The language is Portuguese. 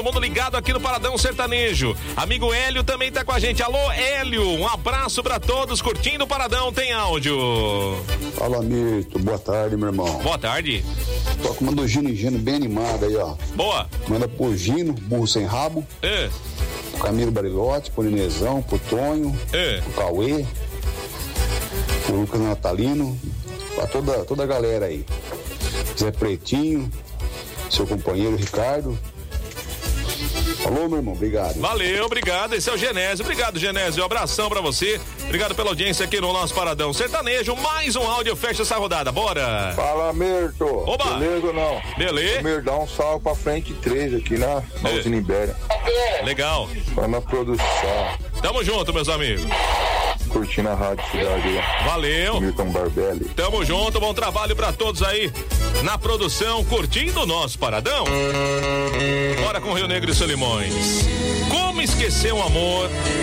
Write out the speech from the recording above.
Todo mundo ligado aqui no Paradão Sertanejo. Amigo Hélio também tá com a gente. Alô, Hélio, um abraço pra todos curtindo o Paradão. Tem áudio. Fala, Mirto. Boa tarde, meu irmão. Boa tarde. Toca uma do Gino e Gino bem animada aí, ó. Boa. Manda pro Gino, burro sem rabo. Pro Camilo Barilote, pro Nenezão, pro Tonho, pro Cauê, pro Lucas Natalino, pra toda a galera aí. Zé Pretinho, seu companheiro Ricardo. Falou, meu irmão, obrigado. Valeu, obrigado, esse é o Genésio. Obrigado, Genésio, um abração pra você. Obrigado pela audiência aqui no nosso Paradão Sertanejo. Mais um áudio, fecha essa rodada, bora. Fala, Mirto. Oba. Beleza ou não? Beleza. Mirto, dá um salve pra frente 3 aqui na usina Ibéria. Legal. Vai na produção. Tamo junto, meus amigos. Curtindo a Rádio Cidade. Valeu. Milton Barbelli. Tamo junto, bom trabalho pra todos aí na produção, curtindo o nosso Paradão. Bora com Rio Negro e Solimões. Como esquecer um amor